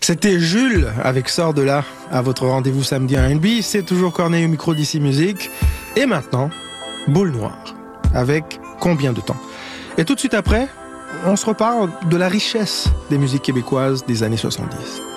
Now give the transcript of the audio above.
C'était Jules avec Sors de là à votre rendez-vous samedi à R&B. C'est toujours Corneille au micro d'Ici Musique. Et maintenant, Boule Noire avec Combien de temps. Et tout de suite après, on se reparle de la richesse des musiques québécoises des années 70.